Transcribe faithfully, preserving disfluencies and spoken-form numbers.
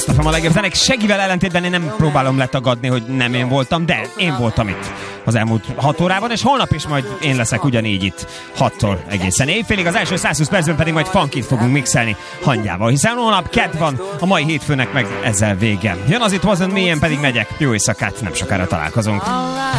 Best of a legjobb zenek. Segivel ellentétben én nem próbálom letagadni, hogy nem én voltam, de én voltam itt az elmúlt hat órában, és holnap is majd én leszek ugyanígy itt hattól egészen éjfélig. Az első százhúsz percben pedig majd funkit fogunk mixelni hangyával, hiszen holnap kedd van, a mai hétfőnek meg ezzel vége. Jön az It Wasn't Me, én pedig megyek. Jó éjszakát, nem sokára találkozunk.